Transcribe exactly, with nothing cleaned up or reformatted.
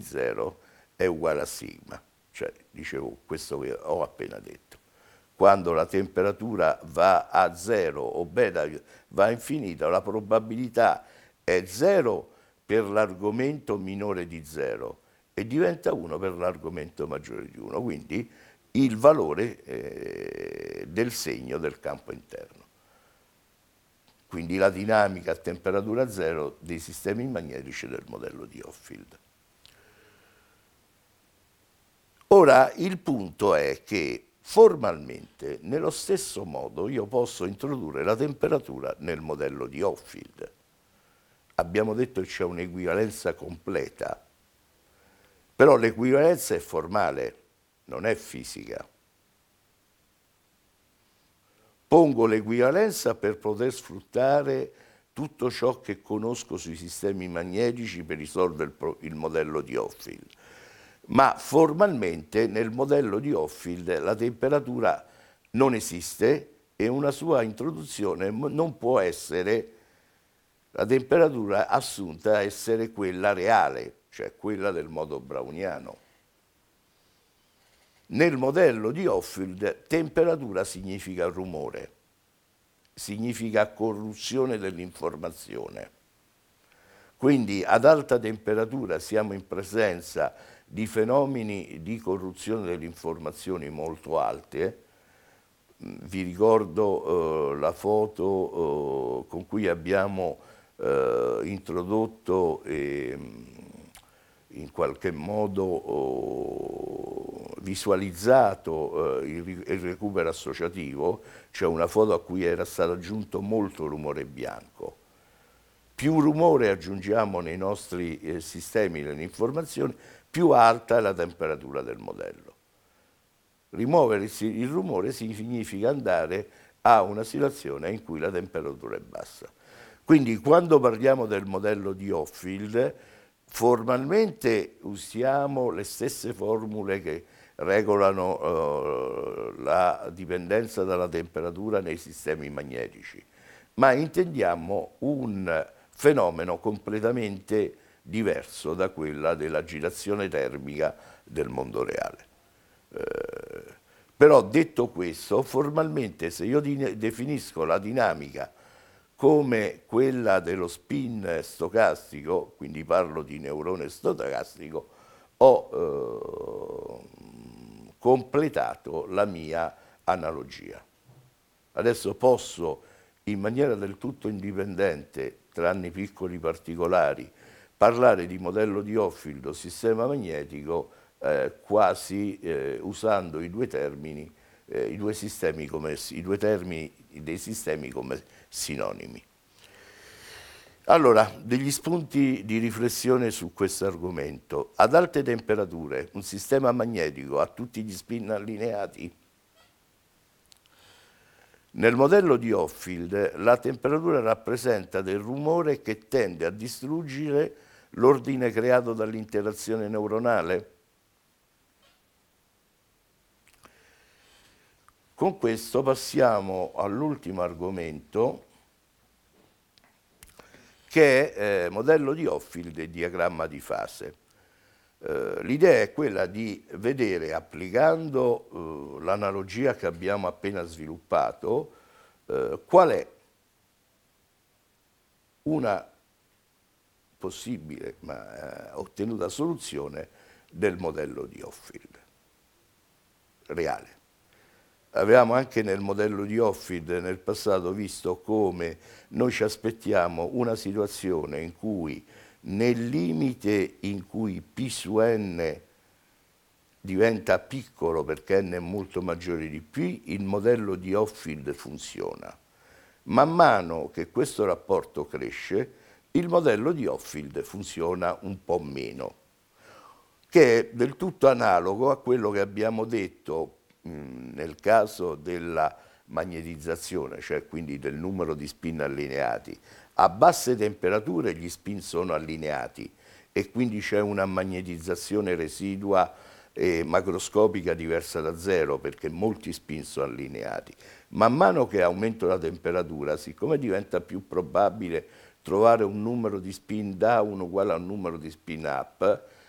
zero è uguale a sigma, cioè dicevo questo che ho appena detto. Quando la temperatura va a zero o beta va a infinito, la probabilità è zero per l'argomento minore di zero e diventa uno per l'argomento maggiore di uno, quindi il valore eh, del segno del campo interno. Quindi la dinamica a temperatura zero dei sistemi magnetici del modello di Hopfield. Ora, il punto è che formalmente, nello stesso modo, io posso introdurre la temperatura nel modello di Hopfield. Abbiamo detto che c'è un'equivalenza completa, però l'equivalenza è formale, non è fisica. Pongo l'equivalenza per poter sfruttare tutto ciò che conosco sui sistemi magnetici per risolvere il, il modello di Hopfield. Ma formalmente nel modello di Hopfield la temperatura non esiste e una sua introduzione non può essere la temperatura assunta a essere quella reale, cioè quella del modo browniano. Nel modello di Hopfield temperatura significa rumore, significa corruzione dell'informazione. Quindi ad alta temperatura siamo in presenza di fenomeni di corruzione delle informazioni molto alte. Vi ricordo eh, la foto eh, con cui abbiamo eh, introdotto e in qualche modo oh, visualizzato eh, il, il recupero associativo, cioè una foto a cui era stato aggiunto molto rumore bianco. Più rumore aggiungiamo nei nostri eh, sistemi dell'informazione, più alta è la temperatura del modello. Rimuovere il rumore significa andare a una situazione in cui la temperatura è bassa. Quindi quando parliamo del modello di Hopfield, formalmente usiamo le stesse formule che regolano uh, la dipendenza dalla temperatura nei sistemi magnetici, ma intendiamo un fenomeno completamente diverso da quella dell'agitazione termica del mondo reale. Eh, però detto questo, formalmente se io definisco la dinamica come quella dello spin stocastico, quindi parlo di neurone stocastico, ho eh, completato la mia analogia. Adesso posso, in maniera del tutto indipendente, tranne piccoli particolari, parlare di modello di Hopfield o sistema magnetico eh, quasi eh, usando i due termini, eh, i due sistemi come, i due termini dei sistemi come sinonimi. Allora, degli spunti di riflessione su questo argomento. Ad alte temperature un sistema magnetico ha tutti gli spin allineati? Nel modello di Hopfield la temperatura rappresenta del rumore che tende a distruggere l'ordine creato dall'interazione neuronale. Con questo passiamo all'ultimo argomento, che è eh, modello di Hopfield e diagramma di fase. Eh, l'idea è quella di vedere, applicando eh, l'analogia che abbiamo appena sviluppato, eh, qual è una possibile ma eh, ottenuta soluzione del modello di Hopfield reale. Avevamo anche nel modello di Hopfield nel passato visto come noi ci aspettiamo una situazione in cui nel limite in cui P su N diventa piccolo perché N è molto maggiore di P, il modello di Hopfield funziona. Man mano che questo rapporto cresce, il modello di Hopfield funziona un po' meno, che è del tutto analogo a quello che abbiamo detto nel caso della magnetizzazione, cioè quindi del numero di spin allineati. A basse temperature gli spin sono allineati e quindi c'è una magnetizzazione residua e macroscopica diversa da zero perché molti spin sono allineati. Man mano che aumento la temperatura, siccome diventa più probabile trovare un numero di spin down uguale a un numero di spin up,